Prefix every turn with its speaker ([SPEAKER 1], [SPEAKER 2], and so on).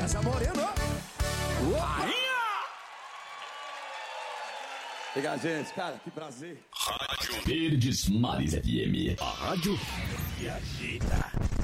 [SPEAKER 1] Essa Moreno.
[SPEAKER 2] Rainha!
[SPEAKER 1] Obrigado, gente. Cara, que prazer.
[SPEAKER 3] Rádio Verdes Mares FM. A rádio que agita.